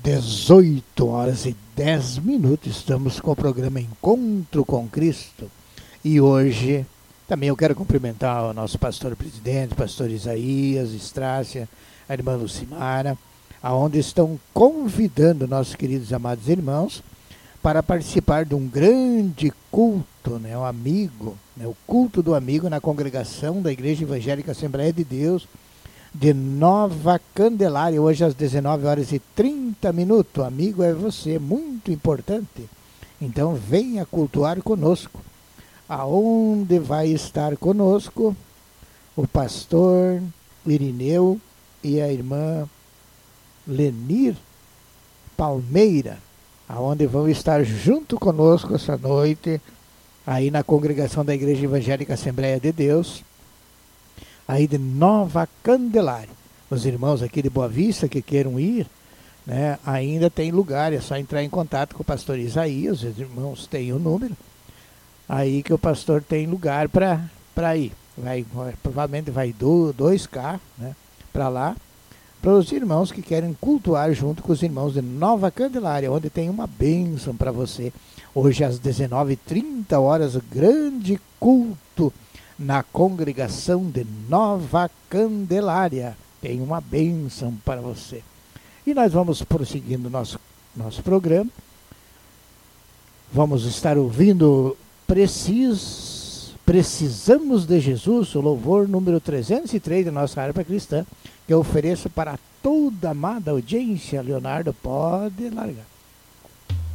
18h10, estamos com o programa Encontro com Cristo. E hoje também eu quero cumprimentar o nosso pastor presidente, pastor Isaías, Estrácia, a irmã Lucimara, aonde estão convidando nossos queridos e amados irmãos para participar de um grande culto, né, o culto do amigo na congregação da Igreja Evangélica Assembleia de Deus, de Nova Candelária, hoje às 19h30. Amigo é você, muito importante. Então venha cultuar conosco. Aonde vai estar conosco o pastor Irineu e a irmã Lenir Palmeira, aonde vão estar junto conosco essa noite, aí na congregação da Igreja Evangélica Assembleia de Deus, aí de Nova Candelária. Os irmãos aqui de Boa Vista que queiram ir, né, ainda tem lugar, é só entrar em contato com o pastor Isaías, os irmãos têm o número, aí que o pastor tem lugar para ir. Provavelmente vai 2 carros, né, para lá, para os irmãos que querem cultuar junto com os irmãos de Nova Candelária, onde tem uma bênção para você. Hoje às 19h30, o grande culto na congregação de Nova Candelária. Tem uma bênção para você. E nós vamos prosseguindo nosso programa. Vamos estar ouvindo Precisamos de Jesus, o louvor número 303 da nossa harpa cristã, que eu ofereço para toda a amada audiência. Leonardo, pode largar.